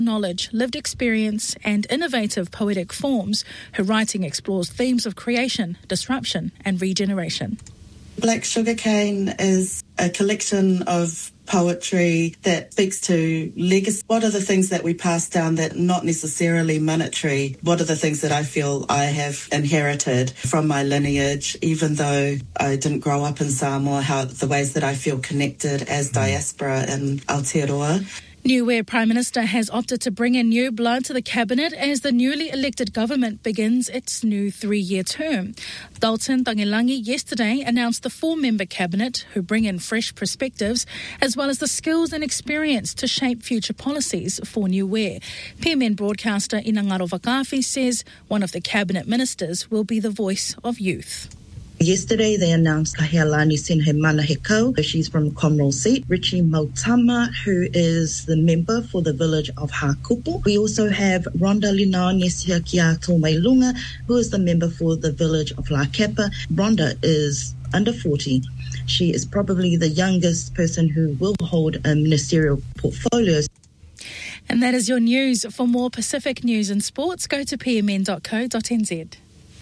knowledge, lived experience and innovative poetic forms, her writing explores themes of creation, disruption and regeneration. Black Sugarcane is a collection of poetry that speaks to legacy. What are the things that we pass down that not necessarily monetary? What are the things that I feel I have inherited from my lineage, even though I didn't grow up in Samoa, the ways that I feel connected as diaspora in Aotearoa. Niue Prime Minister has opted to bring in new blood to the cabinet as the newly elected government begins its new 3-year term. Dalton Tagilangi yesterday announced the 4-member cabinet who bring in fresh perspectives as well as the skills and experience to shape future policies for Niue. PMN broadcaster Inangaro Whakawhi says one of the cabinet ministers will be the voice of youth. Yesterday, they announced Kahealani Senhe Hekau. She's from Comral seat. Richie Mautama, who is the member for the village of Hakupo. We also have Rhonda Linao Nesia Kia Tōmailunga, who is the member for the village of La Kepa. Rhonda is under 40. She is probably the youngest person who will hold a ministerial portfolio. And that is your news. For more Pacific news and sports, go to pmn.co.nz.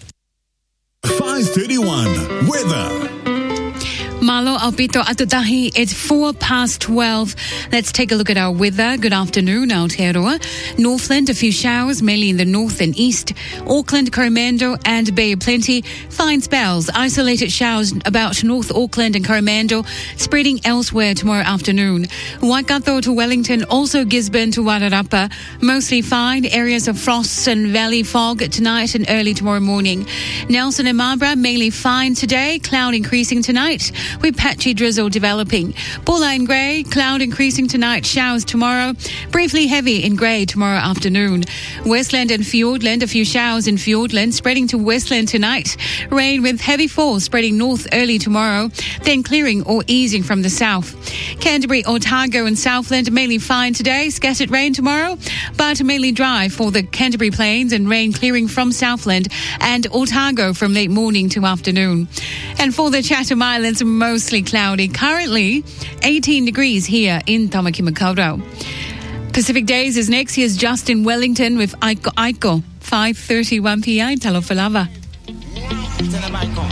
5:31 weather. Malo Alpito Atutahi, it's 12:04. Let's take a look at our weather. Good afternoon, Aotearoa. Northland, a few showers, mainly in the north and east. Auckland, Coromandel and Bay of Plenty, fine spells. Isolated showers about North Auckland and Coromandel, spreading elsewhere tomorrow afternoon. Waikato to Wellington, also Gisborne to Wairarapa, mostly fine. Areas of frost and valley fog tonight and early tomorrow morning. Nelson and Marlborough, mainly fine today. Cloud increasing tonight, with patchy drizzle developing. Bulla in grey, cloud increasing tonight, showers tomorrow, briefly heavy in grey tomorrow afternoon. Westland and Fiordland, a few showers in Fiordland, spreading to Westland tonight. Rain with heavy fall spreading north early tomorrow, then clearing or easing from the south. Canterbury, Otago and Southland, mainly fine today, scattered rain tomorrow, but mainly dry for the Canterbury Plains and rain clearing from Southland and Otago from late morning to afternoon. And for the Chatham Islands, mostly cloudy. Currently 18 degrees here in Tamaki Makaurau. Pacific Days is next. Here's Justin Wellington with Aiko Aiko. 5:31 p.m. Talo Falava.